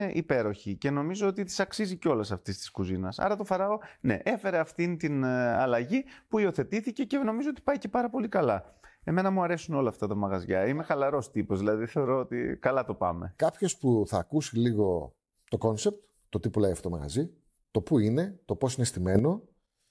υπέροχη και νομίζω ότι της αξίζει κιόλας αυτής της κουζίνας. Άρα το Φαραώ, ναι, έφερε αυτήν την αλλαγή που υιοθετήθηκε και νομίζω ότι πάει και πάρα πολύ καλά. Εμένα μου αρέσουν όλα αυτά τα μαγαζιά. Είμαι χαλαρός τύπος, δηλαδή θεωρώ ότι καλά το πάμε. Κάποιος που θα ακούσει λίγο το κόνσεπτ, το τι πουλάει αυτό το μαγαζί, το που είναι, το πώς είναι στημένο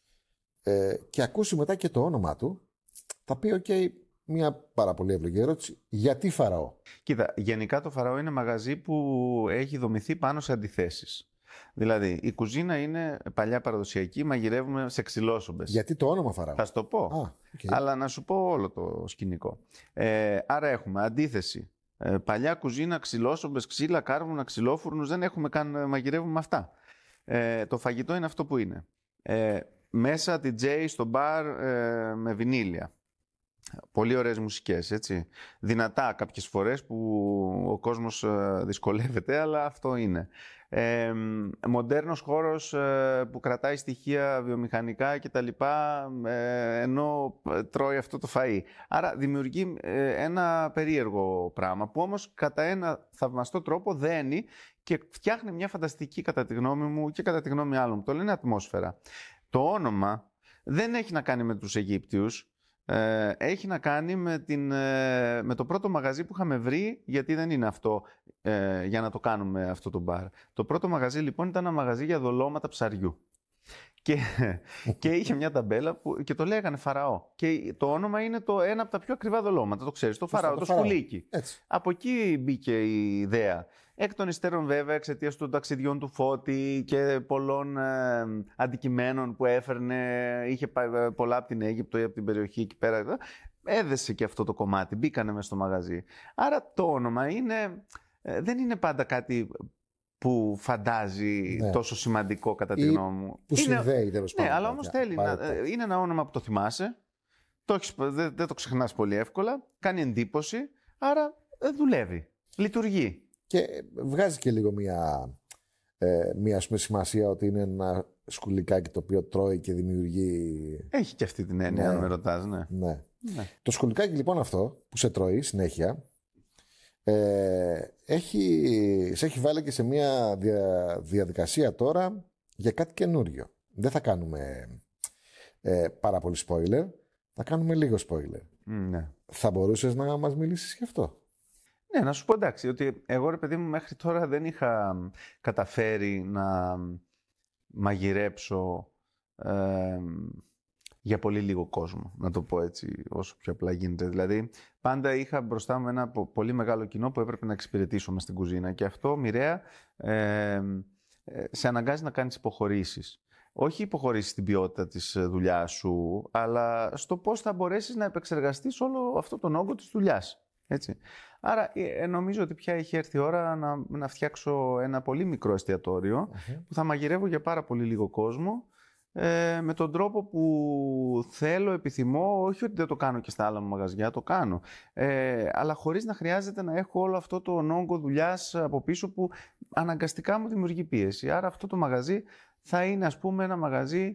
και ακούσει μετά και το όνομά του, θα πει ok, μια πάρα πολύ εύλογη ερώτηση. Γιατί Φαραώ? Κοίτα, γενικά το Φαραώ είναι μαγαζί που έχει δομηθεί πάνω σε αντιθέσεις. Δηλαδή, η κουζίνα είναι παλιά παραδοσιακή, μαγειρεύουμε σε ξυλόσομπες. Γιατί το όνομα Φαραώ? Θα σου το πω, αλλά να σου πω όλο το σκηνικό. Άρα έχουμε αντίθεση. Παλιά κουζίνα, ξυλόσομπες, ξύλα, κάρβουνα, ξυλόφουρνους, δεν έχουμε καν μαγειρεύουμε αυτά. Το φαγητό είναι αυτό που είναι. Μέσα DJ στο μπαρ με βινίλια. Πολύ ωραίες μουσικές, έτσι. Δυνατά κάποιες φορές που ο κόσμος δυσκολεύεται, αλλά αυτό είναι. Μοντέρνος χώρος που κρατάει στοιχεία βιομηχανικά και τα λοιπά, ενώ τρώει αυτό το φαΐ. Άρα δημιουργεί ένα περίεργο πράγμα που όμως κατά ένα θαυμαστό τρόπο δένει και φτιάχνει μια φανταστική, κατά τη γνώμη μου και κατά τη γνώμη άλλων, το λένε ατμόσφαιρα. Το όνομα δεν έχει να κάνει με τους Αιγύπτιους. Έχει να κάνει με το πρώτο μαγαζί που είχαμε βρει, γιατί δεν είναι αυτό για να το κάνουμε αυτό το μπαρ. Το πρώτο μαγαζί λοιπόν ήταν ένα μαγαζί για δολώματα ψαριού. Και είχε μια ταμπέλα και το λέγανε Φαραώ. Και το όνομα είναι ένα από τα πιο ακριβά δολώματα, το ξέρεις, το Φαραώ, το σκουλίκι. Έτσι. Από εκεί μπήκε η ιδέα. Εκ των υστέρων βέβαια, εξαιτίας των ταξιδιών του Φώτη και πολλών αντικειμένων που έφερνε, είχε πολλά από την Αίγυπτο ή από την περιοχή εκεί πέρα, έδεσε και αυτό το κομμάτι, μπήκανε μέσα στο μαγαζί. Άρα το όνομα δεν είναι πάντα κάτι που φαντάζει τόσο σημαντικό κατά τη γνώμη μου. Που συνδέει τέλος πάντων. Ναι, αλλά όμως θέλει είναι ένα όνομα που το θυμάσαι, δεν το ξεχνάς πολύ εύκολα, κάνει εντύπωση, άρα δουλεύει, λειτουργεί. Και βγάζει και λίγο μια ας πούμε, σημασία ότι είναι ένα σκουλικάκι το οποίο τρώει και δημιουργεί. Έχει και αυτή την έννοια, αν με ρωτάς, ναι. Το σκουλικάκι λοιπόν αυτό που σε τρώει συνέχεια, σε έχει βάλει και σε μια διαδικασία τώρα για κάτι καινούριο. Δεν θα κάνουμε πάρα πολύ spoiler, θα κάνουμε λίγο spoiler. Ναι. Θα μπορούσες να μας μιλήσεις γι' αυτό? Ναι, να σου πω εντάξει, ότι εγώ ρε παιδί μου μέχρι τώρα δεν είχα καταφέρει να μαγειρέψω για πολύ λίγο κόσμο, να το πω έτσι όσο πιο απλά γίνεται. Δηλαδή πάντα είχα μπροστά μου ένα πολύ μεγάλο κοινό που έπρεπε να εξυπηρετήσω μες στην κουζίνα και αυτό μοιραία σε αναγκάζει να κάνεις υποχωρήσεις. Όχι υποχωρήσεις στην ποιότητα της δουλειάς σου, αλλά στο πώς θα μπορέσεις να επεξεργαστείς όλο αυτό τον όγκο της δουλειάς. Έτσι. Άρα νομίζω ότι πια έχει έρθει η ώρα να φτιάξω ένα πολύ μικρό εστιατόριο που θα μαγειρεύω για πάρα πολύ λίγο κόσμο με τον τρόπο που θέλω, επιθυμώ, όχι ότι δεν το κάνω και στα άλλα μου μαγαζιά, το κάνω, αλλά χωρίς να χρειάζεται να έχω όλο αυτό το όγκο δουλειάς από πίσω που αναγκαστικά μου δημιουργεί πίεση. Άρα αυτό το μαγαζί θα είναι ας πούμε ένα μαγαζί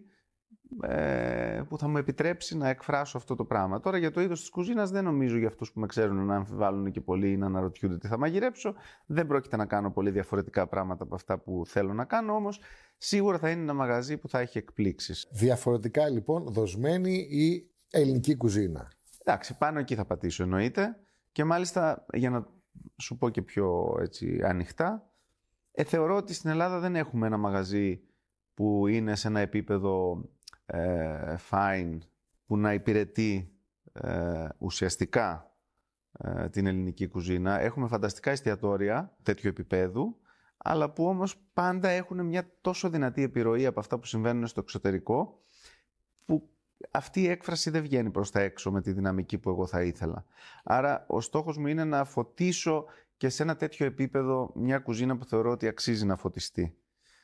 που θα μου επιτρέψει να εκφράσω αυτό το πράγμα. Τώρα για το είδος της κουζίνας δεν νομίζω για αυτούς που με ξέρουν να αμφιβάλλουν και πολύ ή να αναρωτιούνται τι θα μαγειρέψω. Δεν πρόκειται να κάνω πολύ διαφορετικά πράγματα από αυτά που θέλω να κάνω, όμως σίγουρα θα είναι ένα μαγαζί που θα έχει εκπλήξεις. Διαφορετικά λοιπόν δοσμένη η ελληνική κουζίνα. Εντάξει, πάνω εκεί θα πατήσω εννοείται και μάλιστα για να σου πω και πιο έτσι, ανοιχτά, θεωρώ ότι στην Ελλάδα δεν έχουμε ένα μαγαζί που είναι σε ένα επίπεδο fine, που να υπηρετεί ουσιαστικά την ελληνική κουζίνα. Έχουμε φανταστικά εστιατόρια τέτοιου επίπεδου, αλλά που όμως πάντα έχουν μια τόσο δυνατή επιρροή από αυτά που συμβαίνουν στο εξωτερικό, που αυτή η έκφραση δεν βγαίνει προς τα έξω με τη δυναμική που εγώ θα ήθελα. Άρα ο στόχος μου είναι να φωτίσω και σε ένα τέτοιο επίπεδο μια κουζίνα που θεωρώ ότι αξίζει να φωτιστεί.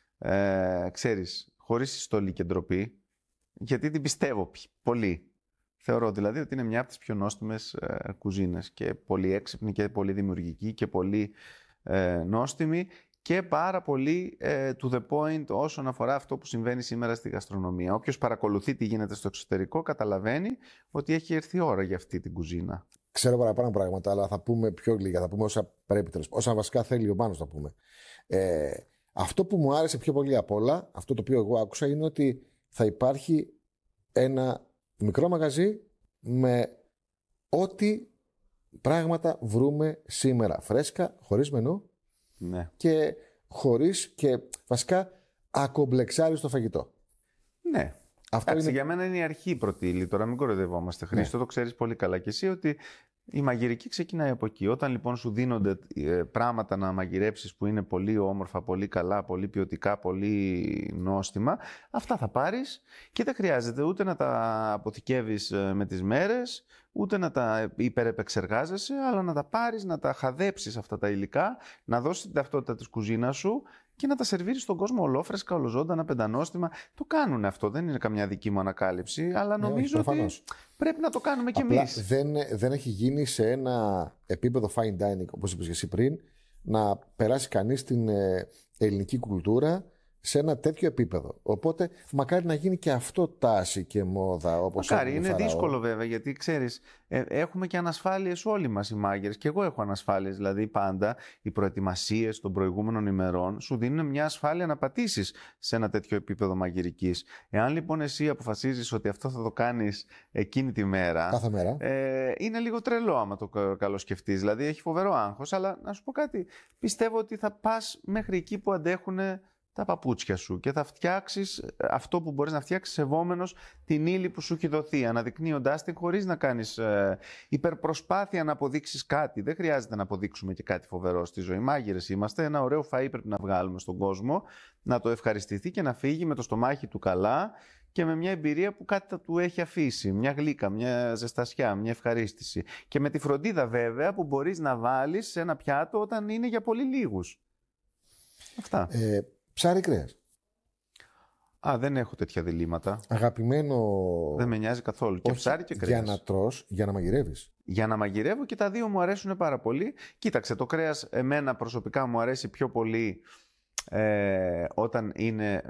Ξέρεις, χωρίς στολή και ντροπή, γιατί την πιστεύω πολύ. Θεωρώ δηλαδή ότι είναι μια από τις πιο νόστιμες κουζίνες και πολύ έξυπνη και πολύ δημιουργική και πολύ νόστιμη και πάρα πολύ to the point όσον αφορά αυτό που συμβαίνει σήμερα στη γαστρονομία. Όποιος παρακολουθεί τι γίνεται στο εξωτερικό καταλαβαίνει ότι έχει έρθει η ώρα για αυτή την κουζίνα. Ξέρω παραπάνω πράγματα, αλλά θα πούμε πιο λίγα, θα πούμε όσα πρέπει, όσα βασικά θέλει ο Μάνος να πούμε. Αυτό που μου άρεσε πιο πολύ απ' όλα, αυτό το οποίο εγώ άκουσα, είναι ότι θα υπάρχει ένα μικρό μαγαζί με ό,τι πράγματα βρούμε σήμερα. Φρέσκα, χωρίς μενού, ναι, και χωρίς και βασικά ακομπλεξάριστο φαγητό. Ναι. Αυτό είναι... Για μένα είναι η αρχή πρώτη ύλη. Τώρα μην κοροϊδευόμαστε, Χρήστο, το ξέρεις πολύ καλά και εσύ ότι η μαγειρική ξεκινάει από εκεί. Όταν λοιπόν σου δίνονται πράγματα να μαγειρέψεις που είναι πολύ όμορφα, πολύ καλά, πολύ ποιοτικά, πολύ νόστιμα, αυτά θα πάρεις και δεν χρειάζεται ούτε να τα αποθηκεύεις με τις μέρες, ούτε να τα υπερεπεξεργάζεσαι, αλλά να τα πάρεις, να τα χαδέψεις αυτά τα υλικά, να δώσεις την ταυτότητα της κουζίνας σου και να τα σερβίρεις στον κόσμο ολόφρεσκα, ολοζώντανα, πεντανόστιμα. Το κάνουν αυτό, δεν είναι καμιά δική μου ανακάλυψη, αλλά νομίζω ότι πρέπει να το κάνουμε κι εμείς. Δεν έχει γίνει σε ένα επίπεδο fine dining, όπως είπες και εσύ πριν, να περάσει κανείς στην ελληνική κουλτούρα σε ένα τέτοιο επίπεδο. Οπότε μακάρι να γίνει και αυτό τάση και μόδα, όπως μακάρι, είναι δύσκολο βέβαια, γιατί ξέρεις, έχουμε και ανασφάλειες όλοι μας οι μάγειρες, και εγώ έχω ανασφάλειες, δηλαδή πάντα οι προετοιμασίες των προηγούμενων ημερών σου δίνουν μια ασφάλεια να πατήσεις σε ένα τέτοιο επίπεδο μαγειρικής. Εάν λοιπόν εσύ αποφασίζεις ότι αυτό θα το κάνεις εκείνη τη μέρα, κάθε μέρα, είναι λίγο τρελό άμα το καλοσκεφτείς, δηλαδή έχει φοβερό άγχος, αλλά να σου πω κάτι, πιστεύω ότι θα πας μέχρι εκεί που αντέχουν τα παπούτσια σου και θα φτιάξεις αυτό που μπορείς να φτιάξεις σεβόμενος την ύλη που σου έχει δοθεί, αναδεικνύοντάς την χωρίς να κάνεις υπερπροσπάθεια να αποδείξεις κάτι. Δεν χρειάζεται να αποδείξουμε και κάτι φοβερό στη ζωή. Μάγειρες είμαστε, ένα ωραίο φαΐ πρέπει να βγάλουμε στον κόσμο, να το ευχαριστηθεί και να φύγει με το στομάχι του καλά και με μια εμπειρία που κάτι θα του έχει αφήσει, μια γλύκα, μια ζεστασιά, μια ευχαρίστηση. Και με τη φροντίδα βέβαια που μπορείς να βάλεις σε ένα πιάτο όταν είναι για πολύ λίγους. Αυτά. Ψάρι κρέας. Δεν έχω τέτοια διλήμματα. Αγαπημένο. Δεν με νοιάζει καθόλου. Και ψάρι και κρέας. Για να τρως, για να μαγειρεύεις. Για να μαγειρεύω και τα δύο μου αρέσουν πάρα πολύ. Κοίταξε, το κρέας εμένα προσωπικά μου αρέσει πιο πολύ όταν είναι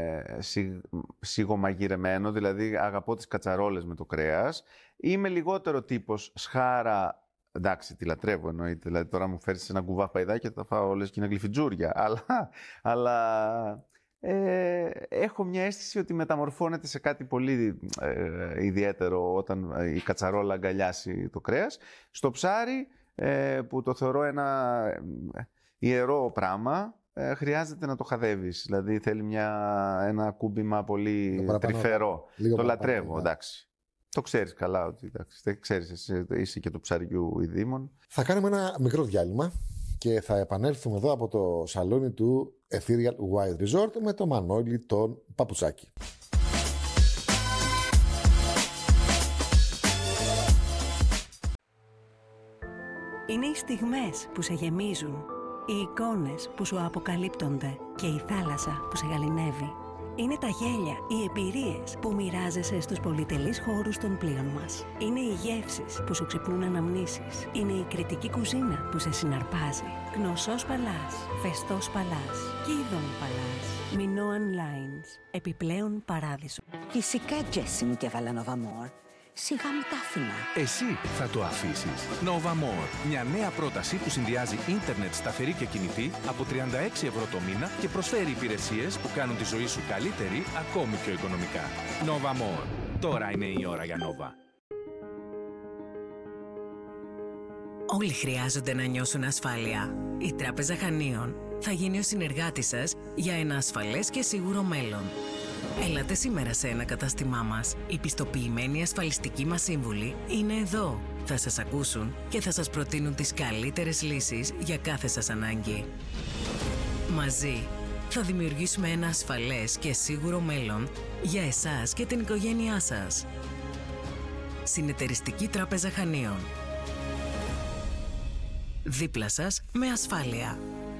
σιγομαγειρεμένο, δηλαδή αγαπώ τις κατσαρόλες με το κρέας. Είμαι λιγότερο τύπος σχάρα. Εντάξει, τη λατρεύω εννοείται. Δηλαδή, τώρα μου φέρεις ένα κουβά παϊδάκι και θα φάω όλες και είναι γλυφιτζούρια. Αλλά έχω μια αίσθηση ότι μεταμορφώνεται σε κάτι πολύ ιδιαίτερο όταν η κατσαρόλα αγκαλιάσει το κρέας. Στο ψάρι, που το θεωρώ ένα ιερό πράγμα, χρειάζεται να το χαδεύεις. Δηλαδή, θέλει ένα κούμπημα πολύ τρυφερό. Το λατρεύω, εντάξει. Το ξέρεις καλά ότι δεν ξέρεις εσύ, είσαι και του ψαριού η Δήμον. Θα κάνουμε ένα μικρό διάλειμμα και θα επανέλθουμε εδώ από το σαλόνι του Ethereal Wild Resort με τον Μανώλη τον Παπουτσάκη. Είναι οι στιγμές που σε γεμίζουν, οι εικόνες που σου αποκαλύπτονται και η θάλασσα που σε γαληνεύει. Είναι τα γέλια, οι εμπειρίες που μοιράζεσαι στους πολυτελείς χώρους των πλοίων μας. Είναι οι γεύσεις που σου ξυπνούν αναμνήσεις. Είναι η κριτική κουζίνα που σε συναρπάζει. Γνωσός Παλάς, Φεστός Παλάς, Κίδων Παλάς, Minoan Lines, επιπλέον παράδεισο. Φυσικά, Τζέσι μου, και έβαλα Nova More. Σιγά μου τα άφηνα. Εσύ θα το αφήσεις. Nova More. Μια νέα πρόταση που συνδυάζει ίντερνετ σταθερή και κινητή από 36 ευρώ το μήνα και προσφέρει υπηρεσίες που κάνουν τη ζωή σου καλύτερη ακόμη πιο οικονομικά. Nova More. Τώρα είναι η ώρα για Nova. Όλοι χρειάζονται να νιώσουν ασφάλεια. Η Τράπεζα Χανίων θα γίνει ο συνεργάτης σας για ένα ασφαλές και σίγουρο μέλλον. Έλατε σήμερα σε ένα κατάστημά μας. Οι πιστοποιημένοι ασφαλιστικοί μας σύμβουλοι είναι εδώ. Θα σας ακούσουν και θα σας προτείνουν τις καλύτερες λύσεις για κάθε σας ανάγκη. Μαζί θα δημιουργήσουμε ένα ασφαλές και σίγουρο μέλλον για εσάς και την οικογένειά σας. Συνεταιριστική Τράπεζα Χανίων. Δίπλα σας με ασφάλεια.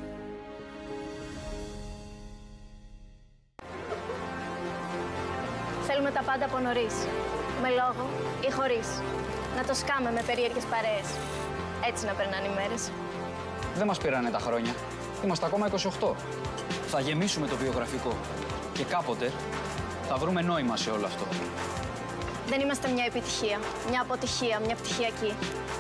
Θέλουμε τα πάντα από νωρίς. Με λόγο ή χωρίς. Να το σκάμε με περίεργες παρέες. Έτσι να περνάνε οι μέρες. Δεν μας πήρανε τα χρόνια. Είμαστε ακόμα 28. Θα γεμίσουμε το βιογραφικό. Και κάποτε θα βρούμε νόημα σε όλο αυτό. Δεν είμαστε μια επιτυχία, μια αποτυχία, μια πτυχιακή.